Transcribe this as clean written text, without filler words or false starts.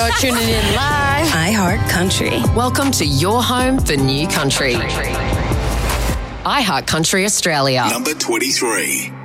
You're tuning in live. iHeart Country. Welcome to your home for new country. iHeart Country Australia. Number 23.